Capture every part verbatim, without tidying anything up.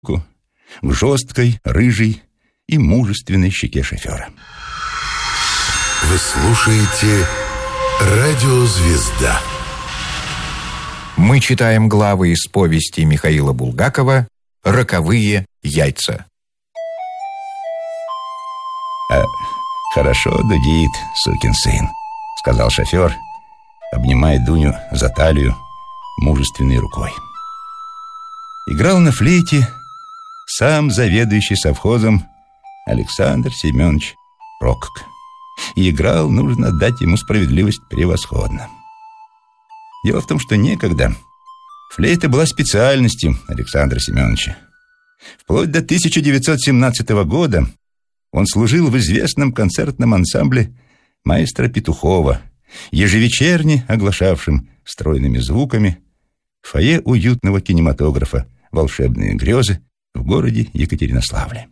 к жесткой, рыжей и мужественной щеке шофера. Вы слушаете «Радио Звезда». Мы читаем главы из повести Михаила Булгакова «Роковые яйца». «А хорошо дудит, сукин сын», — сказал шофер, обнимая Дуню за талию мужественной рукой. Играл на флейте сам заведующий совхозом Александр Семенович Рокок. И играл, нужно отдать ему справедливость, превосходно. Дело в том, что некогда флейта была специальностью Александра Семеновича. Вплоть до тысяча девятьсот семнадцатого года он служил в известном концертном ансамбле маэстро Петухова, ежевечерне оглашавшим стройными звуками фойе уютного кинематографа «Волшебные грезы» в городе Екатеринославле.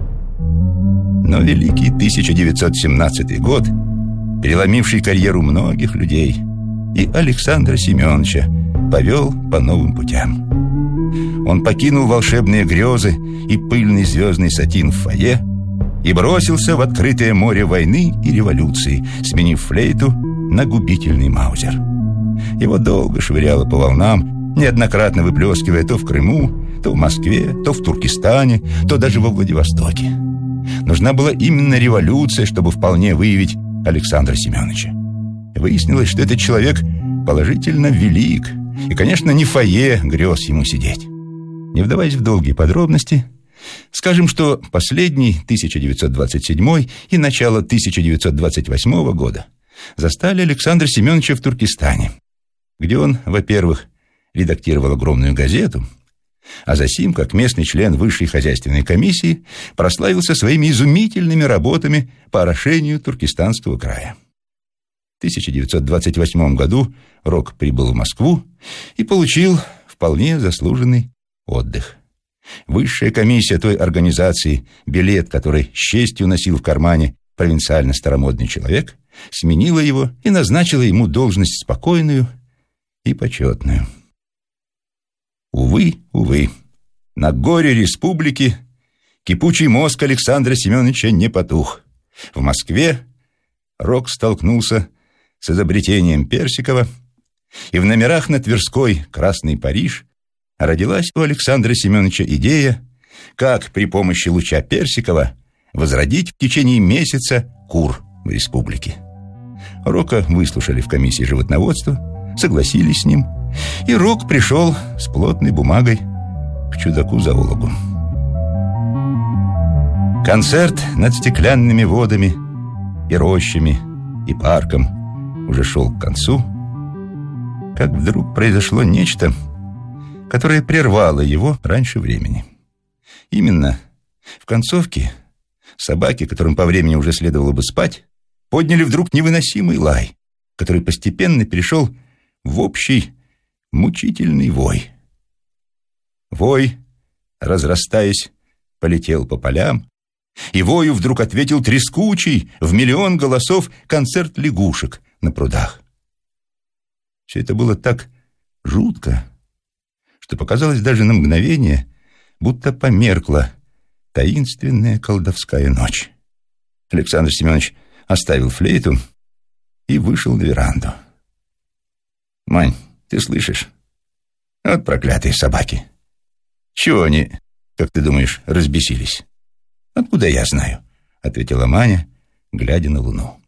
Но великий тысяча девятьсот семнадцатый год, переломивший карьеру многих людей, и Александра Семеновича повел по новым путям. Он покинул волшебные грезы и пыльный звездный сатин в фойе и бросился в открытое море войны и революции, сменив флейту на губительный маузер. Его долго швыряло по волнам, неоднократно выплескивая то в Крыму, то в Москве, то в Туркестане, то даже во Владивостоке. Нужна была именно революция, чтобы вполне выявить Александра Семеновича. Выяснилось, что этот человек положительно велик, и, конечно, не в фойе грез ему сидеть. Не вдаваясь в долгие подробности, скажем, что последний тысяча девятьсот двадцать седьмой и начало тысяча девятьсот двадцать восьмого года застали Александра Семеновича в Туркестане, где он, во-первых, редактировал огромную газету, а засим, как местный член высшей хозяйственной комиссии, прославился своими изумительными работами по орошению Туркестанского края. В тысяча девятьсот двадцать восьмом году Рок прибыл в Москву и получил вполне заслуженный отдых. Высшая комиссия той организации, билет который с честью носил в кармане провинциально-старомодный человек, сменила его и назначила ему должность спокойную и почетную. Увы, увы, на горе республики кипучий мозг Александра Семеновича не потух. В Москве Рок столкнулся с изобретением Персикова, и в номерах на Тверской «Красный Париж» родилась у Александра Семеновича идея, как при помощи луча Персикова возродить в течение месяца кур в республике. Рока выслушали в комиссии животноводства, согласились с ним, и Рок пришел с плотной бумагой к чудаку-зоологу. Концерт над стеклянными водами и рощами и парком уже шел к концу, как вдруг произошло нечто, которое прервало его раньше времени. Именно в концовке собаки, которым по времени уже следовало бы спать, подняли вдруг невыносимый лай, который постепенно перешел в общий мучительный вой. Вой, разрастаясь, полетел по полям, и вою вдруг ответил трескучий в миллион голосов концерт лягушек на прудах. Все это было так жутко, что показалось даже на мгновение, будто померкла таинственная колдовская ночь. Александр Семенович оставил флейту и вышел на веранду. «Мань, ты слышишь? Вот проклятые собаки. Чего они, как ты думаешь, разбесились?» «Откуда я знаю?» — ответила Маня, глядя на луну.